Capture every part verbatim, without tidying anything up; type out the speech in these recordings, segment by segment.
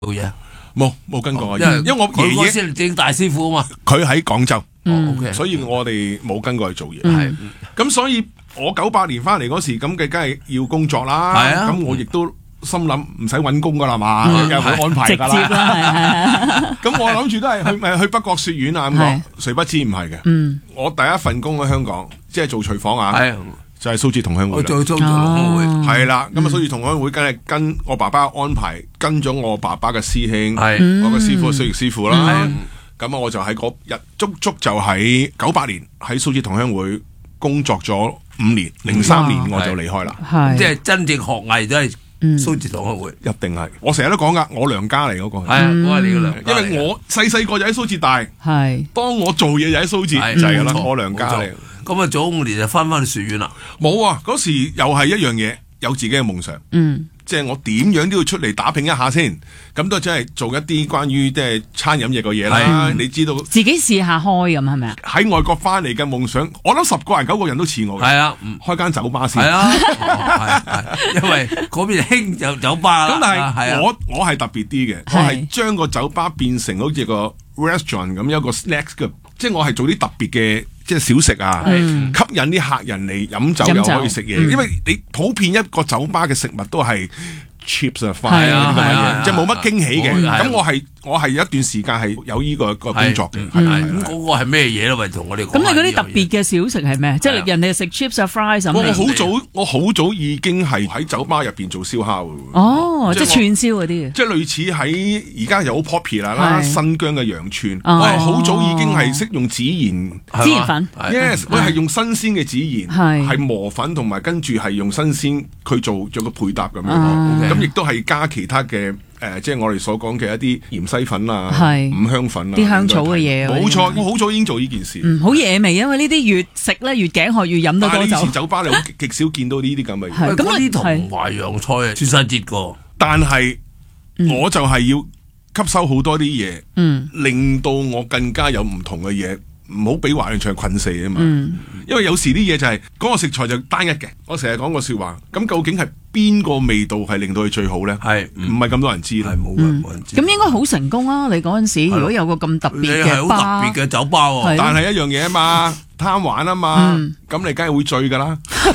做嘢？ 冇冇跟過， 因為因為我爺爺先正大師傅啊嘛， 佢喺廣州， 嗯 OK 所以我哋冇跟過去做嘢。 係咁所以我九八年翻嚟嗰時，咁嘅梗係要工作啦。 係啊咁我亦都心諗唔使揾工噶啦嘛， 嗯有佢安排直接噶啦。 啦，係係咁我諗住都係去咪去北角雪苑啊咁講，誰不知唔係嘅。 嗯， 我第一份工喺香港，即係做廚房啊， 係， 就係蘇浙同鄉會啦。 我做做做工會， 哦係啦，咁啊，蘇浙同鄉會梗係跟我爸爸安排，跟咗我爸爸嘅師兄， 係我嘅師傅蘇奕師傅啦係。 咁啊，我就喺嗰日足足就喺九八年喺蘇浙同鄉會工作咗五年，零三年我就離開啦。 係即係真正學藝都係嗯蘇浙同學會， 一定係，我成日都講噶，我娘家嚟嗰個係， 係啊，我係你嘅娘家嚟嘅， 因為我細細個就喺蘇浙大， 係當我做嘢就喺蘇浙， 係就係噶啦， 冇錯我娘家嚟。 咁啊，早五年就翻翻去學院啦。 冇啊，嗰時又係一樣嘢，有自己嘅夢想。 嗯即係我點樣都要出嚟打拼一下先，咁都真係做一啲關於即係餐飲業嘅嘢啦。你知道自己試下開咁係咪啊？ 喺外國翻嚟嘅夢想，我諗十個人九個人都似我嘅。 係啊，嗯開間酒吧先。 係啊，係係，因為嗰邊興就酒吧啦。 咁但係啊係我我係特別啲嘅，我係係將個酒吧變成好似個 restaurant 咁，有一個 snacks 嘅，即係我係做啲特別嘅。即係小食啊， 嗯吸引啲客人嚟飲酒又可以食嘢， 嗯因為你普遍一個酒吧嘅食物都係 chips 啊、 係飯啊啊啲咁嘅係啊嘢，即係冇乜驚喜嘅。 係啊咁我係我係一段時間係有呢個個工作嘅， 係係咁嗰個係咩嘢咧？喂，同我哋講咁你嗰啲下呢樣嘢特別嘅小食係咩？即係啊係人哋食 chips 啊、fries 咁你。 我我好早我好早已經係喺酒吧入邊做燒烤嘅。 哦，即係即係我串燒嗰啲嘅。 即係類似喺而家又好 popular 啦， 係新疆嘅羊串， 哦我係好早已經係識用孜然。 係嘛孜然粉係 yes，我係用新鮮嘅孜然， 係係磨粉同埋跟住係用新鮮佢做咗個配搭咁樣， 啊咁亦都係加其他嘅誒，即係我哋所講嘅一啲芫茜粉啊、 係五香粉啊， 啲香草嘅嘢冇錯，我好早已經做呢件事。 嗯，好野味，因為呢啲越食咧越頸渴，越飲得多酒但係呢次。酒吧你好極極少見到呢啲咁嘅嘢， 喂係咁你嗰啲同淮揚菜啊，穿晒節個。 但係我就係要吸收好多啲嘢， 嗯令到我更加有唔同嘅嘢。唔好俾華人唱困死啊嘛， 嗯因為有時啲嘢就係、嗰個食材就單一嘅。我成日講個説話，咁究竟係邊個味道係令到佢最好咧？ 係唔係咁多人知咧係？冇人冇人知。 咁應該好成功啊！你嗰陣時如果有個咁特你別係好嘅吧， 特別嘅酒吧喎係。 但係一樣嘢啊嘛，貪玩啊嘛， 嗯咁你梗係會醉噶啦，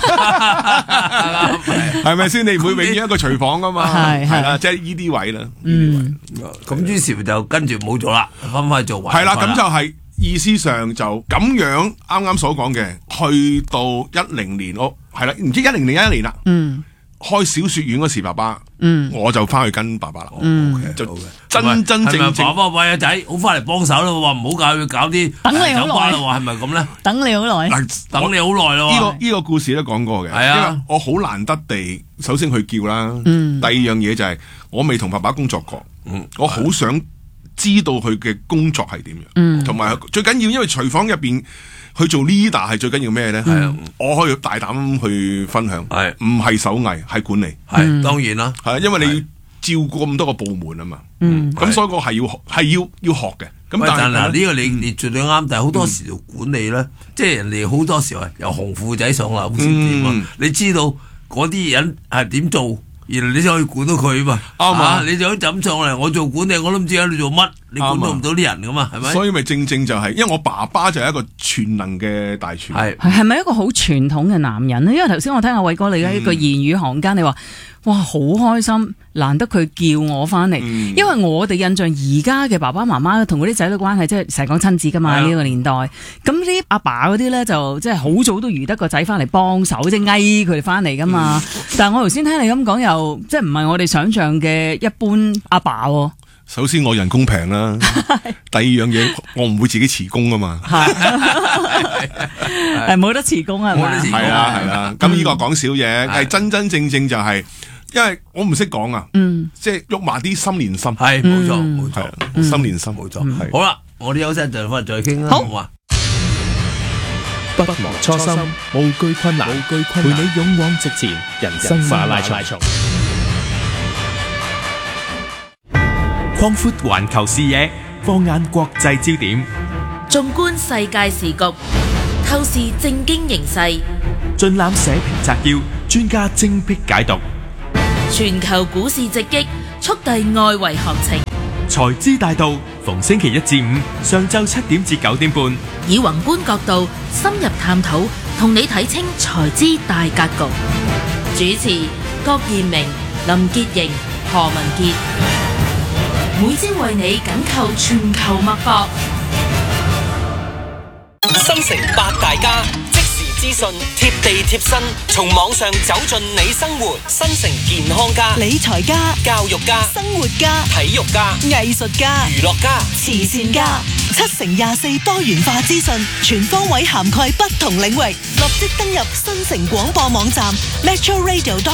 係咪先？你唔會永遠一個廚房噶嘛， 係係係啦，即係呢啲位啦。 嗯咁於是就跟住冇咗啦，翻返去做淮揚係啦， 菜咁就係意思上就咁樣啱啱所講嘅，去到一零年我係啦，唔知一零年一一年啦， 嗯開小雪院嗰時，爸爸嗯我就翻去跟爸爸啦。 嗯， OK， 就好嘅真真正正係咪爸爸喂阿仔，好翻嚟幫手啦！話唔好教佢搞啲等你好耐酒吧啦，話係咪咁咧？ 等你好耐。 嗱， 等你好耐咯。 呢個呢個故事都講過嘅， 係啊因為我好難得地，首先去叫啦， 嗯第二樣嘢就係我未同爸爸工作過， 嗯我好想知道佢嘅工作係點樣， 嗯同埋最緊要，因為廚房入邊去做 leader 係最緊要咩咧？ 係啊， 我可以大膽去分享， 係唔係手藝係管理， 係當然啦， 係啊，因為你要照顧咁多個部門啊嘛， 嗯咁所以我係要學係要要學嘅，咁喂但係嗱但係呢個你你絕對啱，但係好多時做管理咧，即係人哋好多時候由紅褲仔上樓先點嗯啊！你知道嗰啲人係點做，原來你先可以管到佢嘛。 啱啊啊你就咁上嚟，我做管理我都唔知喺度做乜，你管到唔到啲人噶嘛？係咪？ 所以咪正正就係，因為我爸爸就係一個全能嘅大廚， 係係係咪一個好傳統嘅男人咧？因為頭先我聽阿偉哥你嘅一個言語行間，你話哇好開心，難得佢叫我翻嚟， 嗯因為我哋印象而家嘅爸爸媽媽同嗰啲仔女關係，即係成日講親子噶嘛係啊呢個年代。咁啲阿爸嗰啲咧就即係好早都預得個仔翻嚟幫手，即係翳佢哋翻嚟噶嘛。但係我頭先聽你咁講，又即係唔係我哋想象嘅一般阿爸喎。 首先我人工平啦，第二樣嘢我唔會自己辭工啊嘛， 係係冇得辭工啊，係嘛冇得辭？ 係啦係啦，咁呢個講少嘢，係真真正正就係，因為我唔識講啊， 嗯， 即係喐埋啲心連心， 係冇錯嗯冇錯係啊，心連心冇錯。 係好啦，我哋休息一陣翻嚟再傾啦， 好好嘛？ 不忘初心，無懼困難，陪你勇往直前，人生馬拉松。擴闊環球視野，放眼國際焦點， 縱觀世界時局，透視政經形勢， 盡覽社評摘要，專家精闢解讀。 全球股市直擊， 速遞外圍行程， 財資大道逢星期一至五上晝七點至九點半， 以宏觀角度深入探討，同你睇清財資大格局。主持郭燕明、林潔瑩、何文傑，每朝為你緊扣全球脈搏。 新城八大家，即時資訊，貼地貼身，從網上走進你生活。新城健康家、 理財家、 教育家、 生活家、 體育家、 藝術家、 娛樂家、 慈善家，七乘廿四多元化資訊，全方位涵蓋不同領域。立即登入新城廣播網站 metro radio dot